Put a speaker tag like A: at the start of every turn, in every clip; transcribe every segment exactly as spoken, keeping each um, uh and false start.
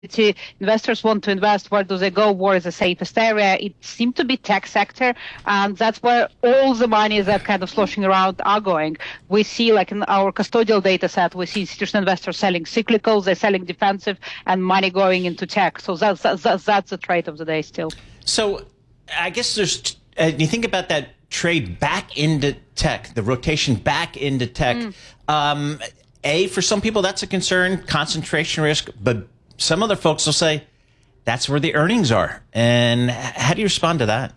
A: investors want to invest, where do they go? Where is the safest area? It seemed to be tech sector, and that's where all the money that kind of sloshing around are going. We see, like in our custodial data set, we see institutional investors selling cyclicals, they're selling defensive, and money going into tech. So that's that's, that's the trade of the day still.
B: So I guess there's, uh, you think about that trade back into tech, the rotation back into tech. Mm. Um, A, for some people, that's a concern, concentration risk, but some other folks will say that's where the earnings are. And how do you respond to that?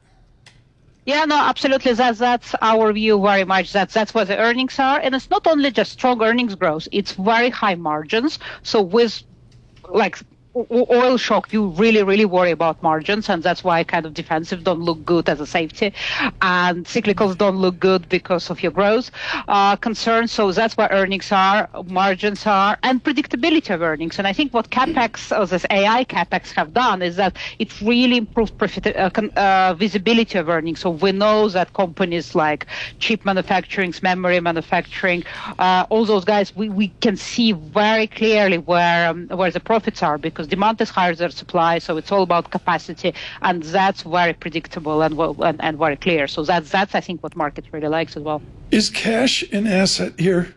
A: Yeah, no, absolutely. That's, that's our view very much. That's, that's where the earnings are. And it's not only just strong earnings growth, it's very high margins. So with like oil shock, you really, really worry about margins, and that's why kind of defensive don't look good as a safety, and cyclicals don't look good because of your growth uh, concerns. So that's why earnings are, margins are, and predictability of earnings. And I think what CapEx, or this A I CapEx have done is that it really improved profit, uh, uh, visibility of earnings. So we know that companies like chip manufacturing, memory manufacturing, uh, all those guys, we, we can see very clearly where um, where the profits are, because demand is higher than supply, so it's all about capacity, and that's very predictable and and, and very clear. So that's that's I think what market really likes as well.
C: Is cash an asset here?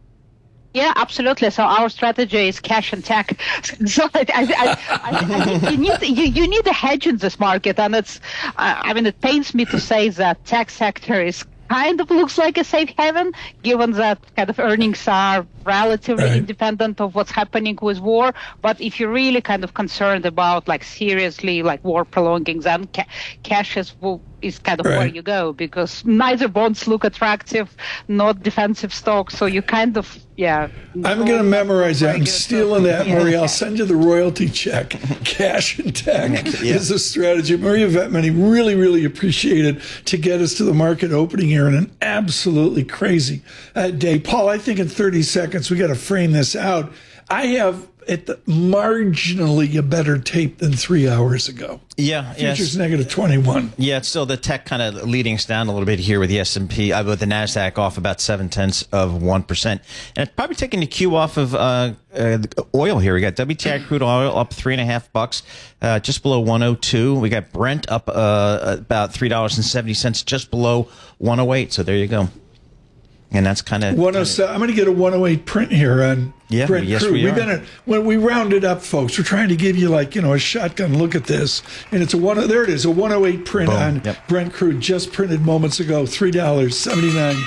A: Yeah, absolutely. So our strategy is cash and tech. So I, I, I, I think you need you, you need a hedge in this market, and it's uh, I mean it pains me to say that tech sector is kind of looks like a safe haven, given that kind of earnings are relatively right. independent of what's happening with war. But if you're really kind of concerned about, like, seriously, like, war prolonging, then ca- cash is, is kind of right. where you go, because neither bonds look attractive, not defensive stocks. So you kind of, yeah.
C: I'm going to memorize that. I'm stealing that, Marie. I'll send you the royalty check. Cash and tech yeah. is a strategy. Maria Vetmani, really, really appreciate it to get us to the market opening here in an absolutely crazy uh, day. Paul, I think in thirty seconds, we got to frame this out. I have at the marginally a better tape than three hours ago.
B: Yeah,
C: futures
B: yes.
C: negative twenty-one.
B: Yeah, it's still the tech kind of leading us down a little bit here with the S and P, uh, with the Nasdaq off about seven tenths of one percent, and it's probably taking the cue off of uh, uh, oil here. We got W T I crude oil up three and a half bucks, uh, just below one oh two. We got Brent up uh, about three dollars and seventy cents, just below one oh eight. So there you go. And that's kind of
C: one oh seven. I'm going to get a one oh eight print here on
B: yeah,
C: Brent
B: yes,
C: crude.
B: we
C: We've
B: are.
C: been at, when we round it up, folks. We're trying to give you like you know a shotgun look at this, and it's a one. There it is, a one oh eight print
B: Boom.
C: on
B: Yep.
C: Brent crude, just printed moments ago, three dollars seventy nine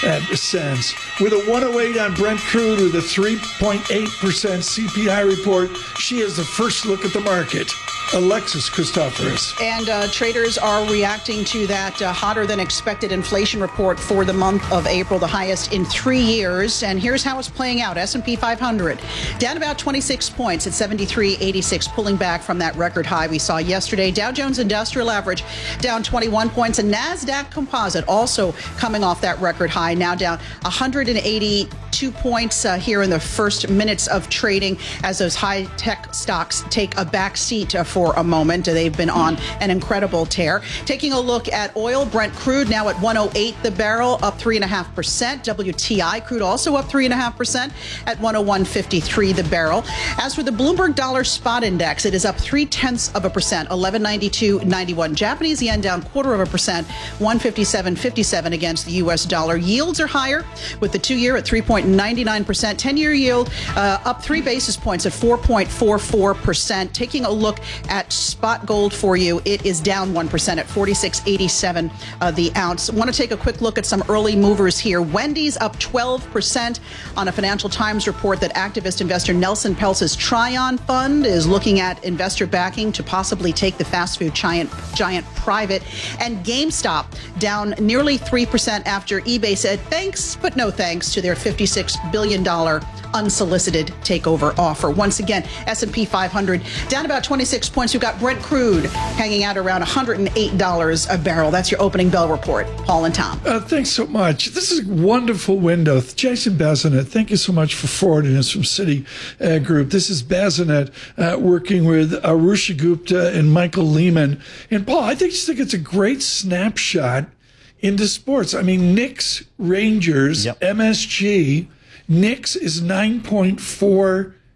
C: cents. With a one oh eight on Brent crude, with a three point eight percent C P I report, she has the first look at the market. Alexis Christoforous.
D: And uh, traders are reacting to that uh, hotter than expected inflation report for the month of April, the highest in three years. And here's how it's playing out. S and P five hundred down about twenty-six points at seventy-three eighty-six, pulling back from that record high we saw yesterday. Dow Jones Industrial Average down twenty-one points, and NASDAQ Composite also coming off that record high, now down one hundred eighty-two points uh, here in the first minutes of trading, as those high-tech stocks take a back seat uh, for a moment. They've been on an incredible tear. Taking a look at oil, Brent crude now at one oh eight the barrel, up three point five percent. W T I crude also up three point five percent at one oh one fifty-three the barrel. As for the Bloomberg Dollar Spot Index, it is up three tenths of a percent, eleven ninety-two ninety-one. Japanese yen down quarter of a percent, one fifty-seven fifty-seven against the U S dollar. Yields are higher, with the two-year at three point nine nine percent. ten-year yield uh, up three basis points at four point four four percent. Taking a look at spot gold for you, it is down one percent at forty-six eighty-seven uh, the ounce. Want to take a quick look at some early movers here. Wendy's up twelve percent on a Financial Times report that activist investor Nelson Peltz's Tryon Fund is looking at investor backing to possibly take the fast food giant, giant private. And GameStop down nearly three percent after eBay said thanks, but no thanks to their fifty-six billion dollars unsolicited takeover offer. Once again, S and P five hundred down about twenty-six points. We've got Brent crude hanging out around one hundred eight dollars a barrel. That's your opening bell report. Paul and Tom.
C: Uh, thanks so much. This is a wonderful window. Jason Bazinet, thank you so much for forwarding us from Citi uh, Group. This is Bazinet uh, working with Arusha Gupta and Michael Lehman. And Paul, I think, just think it's a great snapshot into sports. I mean, Knicks, Rangers,
B: yep.
C: M S G. Knicks is nine point four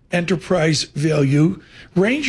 C: enterprise value range